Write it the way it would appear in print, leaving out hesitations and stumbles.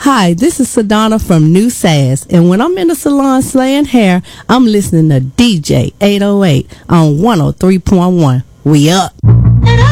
Hi, this is Sedona from New Sass, and when I'm in the salon slaying hair, I'm listening to DJ 808 on 103.1. We up.